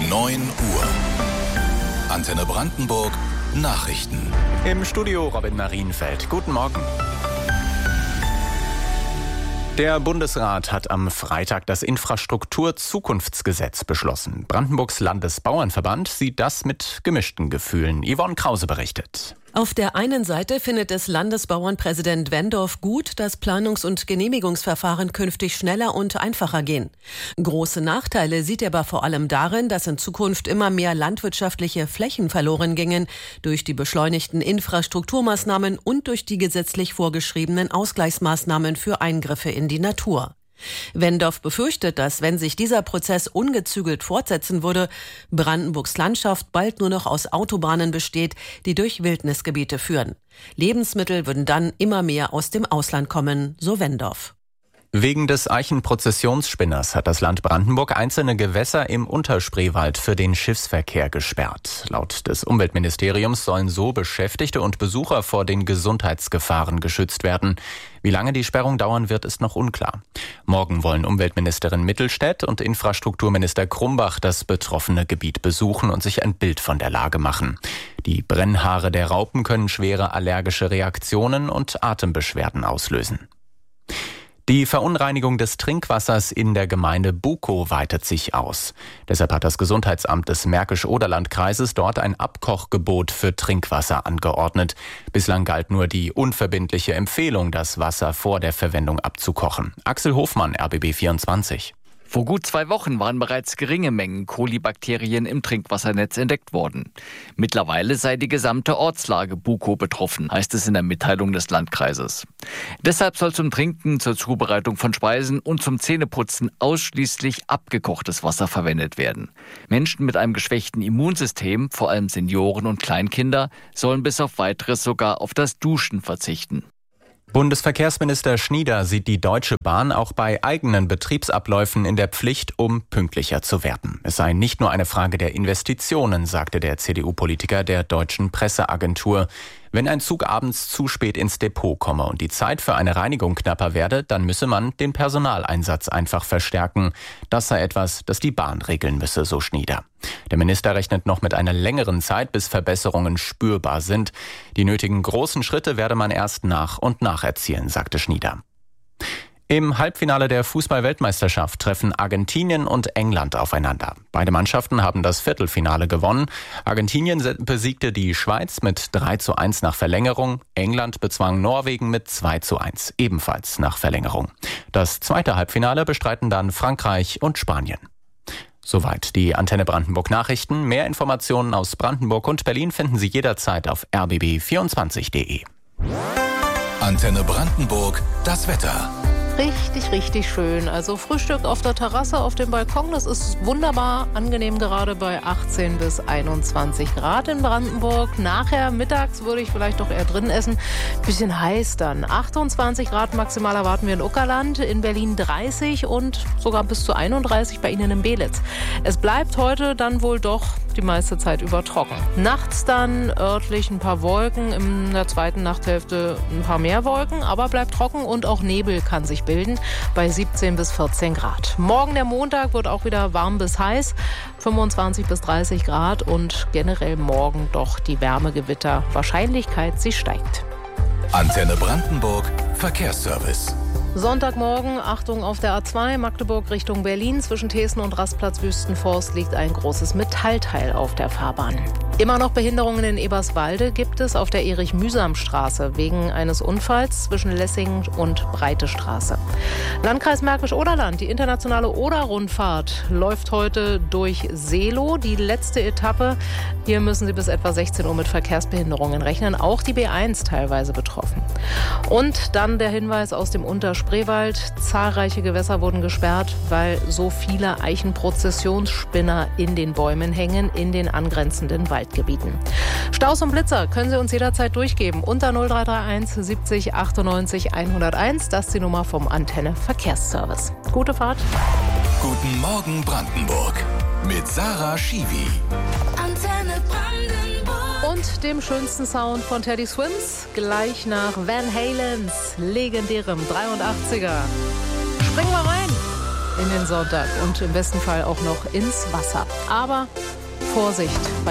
9 Uhr. Antenne Brandenburg Nachrichten. Im Studio Robin Marienfeld. Guten Morgen. Der Bundesrat hat am Freitag das Infrastruktur-Zukunftsgesetz beschlossen. Brandenburgs Landesbauernverband sieht das mit gemischten Gefühlen. Yvonne Krause berichtet. Auf der einen Seite findet es Landesbauernpräsident Wendorf gut, dass Planungs- und Genehmigungsverfahren künftig schneller und einfacher gehen. Große Nachteile sieht er aber vor allem darin, dass in Zukunft immer mehr landwirtschaftliche Flächen verloren gingen durch die beschleunigten Infrastrukturmaßnahmen und durch die gesetzlich vorgeschriebenen Ausgleichsmaßnahmen für Eingriffe in die Natur. Wendorf befürchtet, dass, wenn sich dieser Prozess ungezügelt fortsetzen würde, Brandenburgs Landschaft bald nur noch aus Autobahnen besteht, die durch Wildnisgebiete führen. Lebensmittel würden dann immer mehr aus dem Ausland kommen, so Wendorf. Wegen des Eichenprozessionsspinners hat das Land Brandenburg einzelne Gewässer im Unterspreewald für den Schiffsverkehr gesperrt. Laut des Umweltministeriums sollen so Beschäftigte und Besucher vor den Gesundheitsgefahren geschützt werden. Wie lange die Sperrung dauern wird, ist noch unklar. Morgen wollen Umweltministerin Mittelstädt und Infrastrukturminister Krumbach das betroffene Gebiet besuchen und sich ein Bild von der Lage machen. Die Brennhaare der Raupen können schwere allergische Reaktionen und Atembeschwerden auslösen. Die Verunreinigung des Trinkwassers in der Gemeinde Bukow weitet sich aus. Deshalb hat das Gesundheitsamt des Märkisch-Oderland-Kreises dort ein Abkochgebot für Trinkwasser angeordnet. Bislang galt nur die unverbindliche Empfehlung, das Wasser vor der Verwendung abzukochen. Axel Hofmann, RBB 24. Vor gut 2 Wochen waren bereits geringe Mengen Kolibakterien im Trinkwassernetz entdeckt worden. Mittlerweile sei die gesamte Ortslage Bukow betroffen, heißt es in der Mitteilung des Landkreises. Deshalb soll zum Trinken, zur Zubereitung von Speisen und zum Zähneputzen ausschließlich abgekochtes Wasser verwendet werden. Menschen mit einem geschwächten Immunsystem, vor allem Senioren und Kleinkinder, sollen bis auf Weiteres sogar auf das Duschen verzichten. Bundesverkehrsminister Schnieder sieht die Deutsche Bahn auch bei eigenen Betriebsabläufen in der Pflicht, um pünktlicher zu werden. Es sei nicht nur eine Frage der Investitionen, sagte der CDU-Politiker der Deutschen Presseagentur. Wenn ein Zug abends zu spät ins Depot komme und die Zeit für eine Reinigung knapper werde, dann müsse man den Personaleinsatz einfach verstärken. Das sei etwas, das die Bahn regeln müsse, so Schnieder. Der Minister rechnet noch mit einer längeren Zeit, bis Verbesserungen spürbar sind. Die nötigen großen Schritte werde man erst nach und nach erzielen, sagte Schnieder. Im Halbfinale der Fußball-Weltmeisterschaft treffen Argentinien und England aufeinander. Beide Mannschaften haben das Viertelfinale gewonnen. Argentinien besiegte die Schweiz mit 3:1 nach Verlängerung. England bezwang Norwegen mit 2:1, ebenfalls nach Verlängerung. Das zweite Halbfinale bestreiten dann Frankreich und Spanien. Soweit die Antenne Brandenburg Nachrichten. Mehr Informationen aus Brandenburg und Berlin finden Sie jederzeit auf rbb24.de. Antenne Brandenburg, das Wetter. Richtig schön. Also Frühstück auf der Terrasse, auf dem Balkon, das ist wunderbar angenehm, gerade bei 18 bis 21 Grad in Brandenburg. Nachher mittags würde ich vielleicht doch eher drin essen. Bisschen heiß dann. 28 Grad maximal erwarten wir in Uckerland, in Berlin 30 und sogar bis zu 31 bei Ihnen in Belitz. Es bleibt heute dann wohl doch die meiste Zeit über trocken. Nachts dann örtlich ein paar Wolken, in der zweiten Nachthälfte ein paar mehr Wolken, aber bleibt trocken und auch Nebel kann sich bilden bei 17 bis 14 Grad. Morgen der Montag wird auch wieder warm bis heiß, 25 bis 30 Grad und generell morgen doch die Wärmegewitter. Wahrscheinlichkeit, sie steigt. Antenne Brandenburg Verkehrsservice. Sonntagmorgen, Achtung auf der A2 Magdeburg Richtung Berlin. Zwischen Thesen und Rastplatz Wüstenforst liegt ein großes Metallteil auf der Fahrbahn. Immer noch Behinderungen in Eberswalde gibt es auf der Erich-Mühsam-Straße wegen eines Unfalls zwischen Lessing und Breite Straße. Landkreis Märkisch-Oderland, die internationale Oder-Rundfahrt läuft heute durch Seelow. Die letzte Etappe. Hier müssen Sie bis etwa 16 Uhr mit Verkehrsbehinderungen rechnen. Auch die B1 teilweise betroffen. Und dann der Hinweis aus dem Unterspreewald. Zahlreiche Gewässer wurden gesperrt, weil so viele Eichenprozessionsspinner in den Bäumen hängen, in den angrenzenden Waldgebieten. Staus und Blitzer können Sie uns jederzeit durchgeben. Unter 0331 70 98 101. Das ist die Nummer vom Antenne Verkehrsservice. Gute Fahrt. Guten Morgen Brandenburg mit Sarah Schiwi. Antenne Brandenburg. Und dem schönsten Sound von Teddy Swims, gleich nach Van Halens legendärem 83er. Springen wir rein. in den Sonntag und im besten Fall auch noch ins Wasser. Aber Vorsicht!